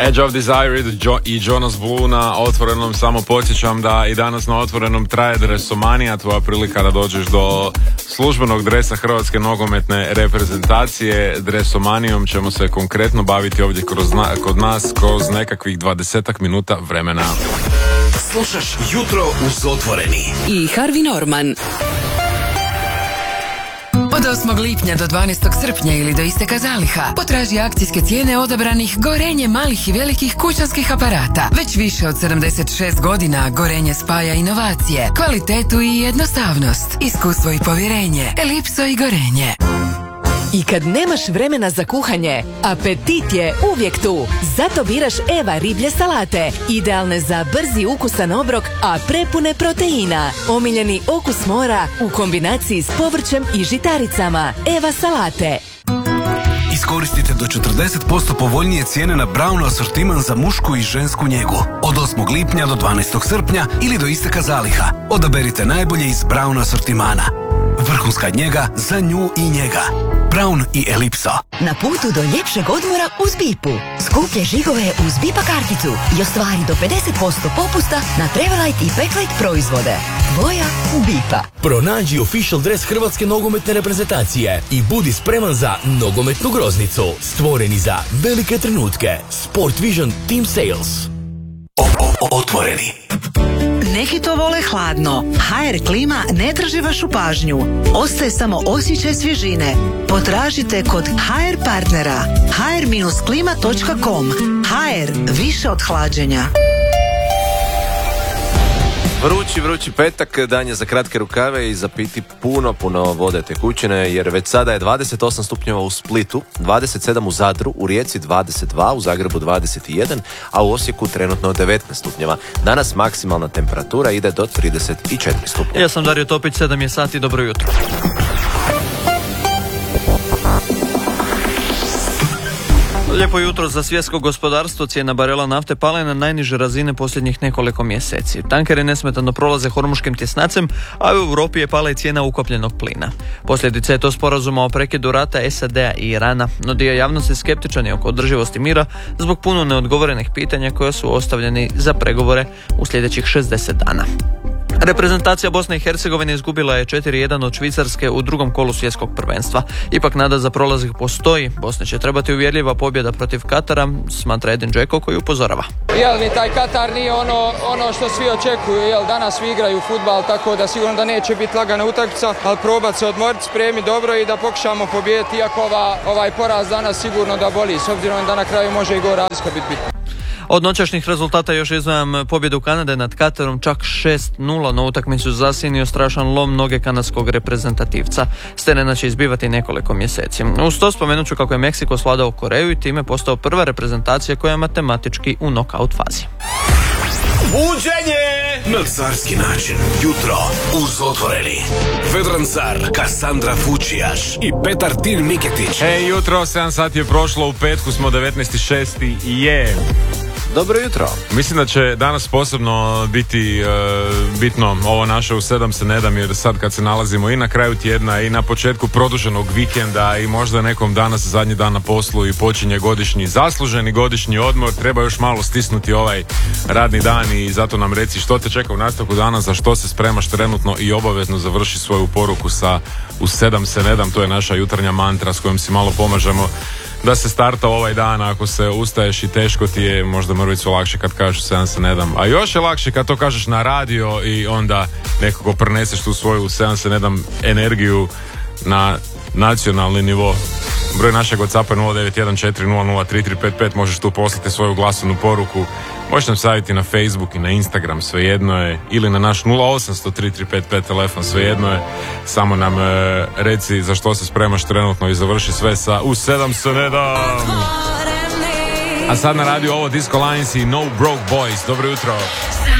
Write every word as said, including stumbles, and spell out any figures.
Edge of Desire i Jonas Blue na Otvorenom. Samo podsjećam da i danas na Otvorenom traje Dresomanija, tvoja prilika da dođeš do službenog dresa Hrvatske nogometne reprezentacije. Dresomanijom ćemo se konkretno baviti ovdje kroz na, kod nas kroz nekakvih dvadesetak minuta vremena. Slušaš Jutro uz Otvoreni i Harvey Norman. Od osmog lipnja do dvanaestog srpnja ili do isteka zaliha potraži akcijske cijene odabranih Gorenje malih i velikih kućanskih aparata. Već više od sedamdeset šest godina Gorenje spaja inovacije, kvalitetu i jednostavnost, iskustvo i povjerenje. Elipso i Gorenje. I kad nemaš vremena za kuhanje, apetit je uvijek tu. Zato biraš Eva riblje salate. Idealne za brzi ukusan obrok, a prepune proteina. Omiljeni okus mora u kombinaciji s povrćem i žitaricama. Eva salate. Iskoristite do četrdeset posto povoljnije cijene na Braun asortiman za mušku i žensku njegu. Od osmog lipnja do dvanaestog srpnja ili do isteka zaliha. Odaberite najbolje iz Braun asortimana. Vrhunska njega za nju i njega. Braun i Elipso. Na putu do ljepšeg odmora uz Bipu. Skuplje žigove uz Bipa karticu i ostvari do pedeset posto popusta na Travelite i Backlight proizvode. Tvoja Bipa. Pronađi official dres Hrvatske nogometne reprezentacije i budi spreman za nogometnu groznicu. Stvoreni za velike trenutke. Sport Vision Team Sales. O, o, otvoreni. Neki to vole hladno. ha er klima ne traži vašu pažnju. Ostaje samo osjećaj svježine. Potražite kod ha er partnera. ha er klima točka com. ha er, više od hlađenja. Vrući, vrući petak, dan je za kratke rukave i za piti puno, puno vode tekućine, jer već sada je dvadeset osam stupnjeva u Splitu, dvadeset sedam u Zadru, u Rijeci dvadeset dva, u Zagrebu dvadeset jedan, a u Osijeku trenutno devetnaest stupnjeva. Danas maksimalna temperatura ide do trideset četiri stupnja. Ja sam Dario Topić, sedam je sati, dobro jutro. Lijepo jutro za svjetsko gospodarstvo. Cijena barela nafte pala je na najniže razine posljednjih nekoliko mjeseci. Tankeri nesmetano prolaze hormuškim tjesnacem, a u Europi je pala i cijena ukapljenog plina. Posljedica je to sporazuma o prekidu rata es a de a i Irana, no dio javnosti skeptičan je oko održivosti mira zbog puno neodgovorenih pitanja koja su ostavljeni za pregovore u sljedećih šezdeset dana. Reprezentacija Bosne i Hercegovine izgubila je četiri jedan od Švicarske u drugom kolu svjetskog prvenstva. Ipak nada za prolazak postoji. Bosne će trebati uvjerljiva pobjeda protiv Katara, smatra Edin Džeko koji upozorava. Jel, ni taj Katar nije ono, ono što svi očekuju, jel, danas svi igraju fudbal, tako da sigurno da neće biti lagana utakmica, ali probat se odmoriti, spremi dobro i da pokušamo pobijediti, iako ova, ovaj poraz danas sigurno da boli, s obzirom da na kraju može i gol razlika biti bitna. Od noćašnjih rezultata još izdvajam pobjedu Kanade nad Katarom, čak šest nula, na utakmicu zasjenio strašan lom noge kanadskog reprezentativca. S terena će izbivati nekoliko mjeseci. Uz to spomenut ću kako je Meksiko svladao Koreju i time postao prva reprezentacija koja je matematički u nokaut fazi. Buđenje na carski način. Jutro uz Otvoreni. Vedran Car, Kasandra Fučijaš i Petar Tin Miketić. Ej, jutro, sedam sati je prošlo, u petku smo devetnaesti šesti i je... Dobro jutro. Mislim da će danas posebno biti uh, bitno ovo naše u sedam se ne dam, jer sad kad se nalazimo i na kraju tjedna i na početku produženog vikenda i možda nekom danas zadnji dan na poslu i počinje godišnji zasluženi godišnji odmor, treba još malo stisnuti ovaj radni dan i zato nam reci što te čeka u nastavku dana, za što se spremaš trenutno i obavezno završi svoju poruku sa u sedam se ne dam. To je naša jutarnja mantra s kojom si malo pomažemo da se starta ovaj dan. Ako se ustaješ i teško ti je, možda mrvicu lakše kad kažeš sedam se ne dam, a još je lakše kad to kažeš na radio i onda nekako preneseš tu svoju sedam se ne dam energiju na nacionalni nivo. Broj našeg WhatsAppa je nula devet jedan četiri nula nula tri tri pet pet, možeš tu poslati svoju glasovnu poruku, možeš nam savjeti na Facebook i na Instagram, svejedno je, ili na naš nula osam sto tri tri pet pet telefon, svejedno je, samo nam e, reci za što se spremaš trenutno i završi sve sa u sedam se ne dam. A sad na radiju ovo Disco Lines i No Broke Boys. Dobro jutro.